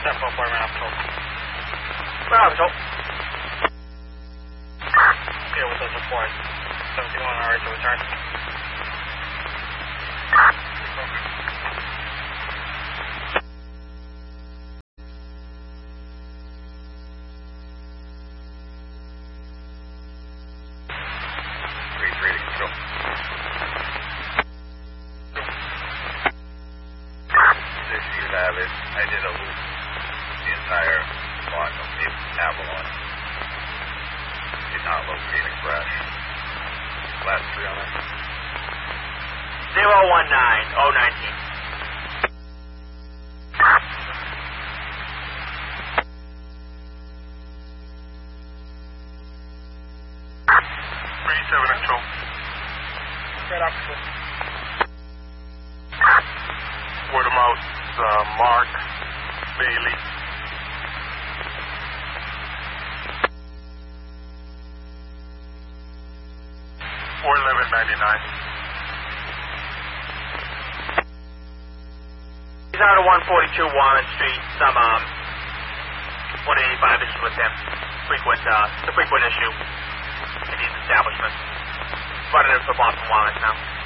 744 ran up toll. Ran up toll. Yeah, with those reports. 71 hours to return. I did a loop the entire block of Avalon. Did not locate a crash. Last three on that. 019-019. Right off the Word of mouth, Mark Bailey. $411.99. He's out of 142 Warren Street. Some 185 issues with him. It's a frequent issue in these establishments. Running it for Boston Warrants now.